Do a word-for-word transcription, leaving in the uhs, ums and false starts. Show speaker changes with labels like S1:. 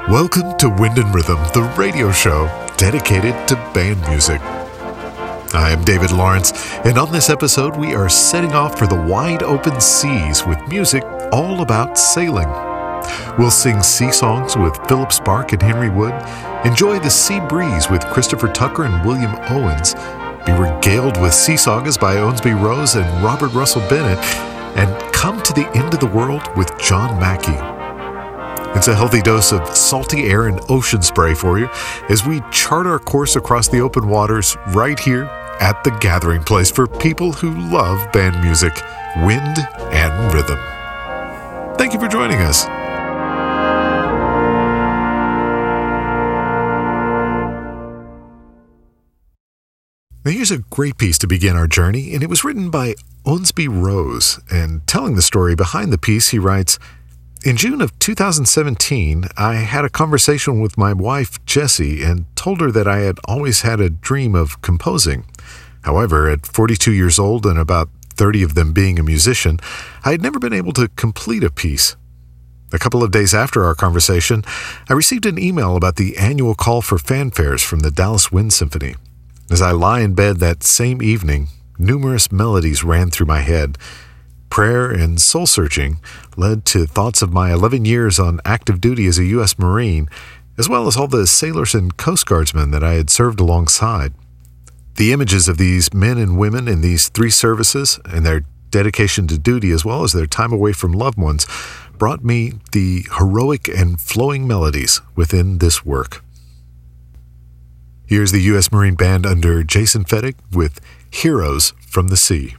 S1: Welcome to Wind and Rhythm, the radio show dedicated to band music. I am David Lawrence, and on this episode we are setting off for the wide open seas with music all about sailing. We'll sing sea songs with Philip Sparke and Henry Wood, enjoy the sea breeze with Christopher Tucker and William Owens, be regaled with sea songs by Owensby Rose and Robert Russell Bennett, and come to the end of the world with John Mackey. It's a healthy dose of salty air and ocean spray for you as we chart our course across the open waters right here at the gathering place for people who love band music, wind and rhythm. Thank you for joining us. Now here's a great piece to begin our journey, and it was written by Owensby Rose. And telling the story behind the piece, he writes, "In June of two thousand seventeen, I had a conversation with my wife, Jessie, and told her that I had always had a dream of composing. However, at forty-two years old and about thirty of them being a musician, I had never been able to complete a piece. A couple of days after our conversation, I received an email about the annual call for fanfares from the Dallas Wind Symphony. As I lie in bed that same evening, numerous melodies ran through my head. Prayer and soul-searching led to thoughts of my eleven years on active duty as a U S Marine, as well as all the sailors and Coast Guardsmen that I had served alongside. The images of these men and women in these three services and their dedication to duty, as well as their time away from loved ones, brought me the heroic and flowing melodies within this work." Here's the U S Marine Band under Jason Fettig with Heroes from the Sea.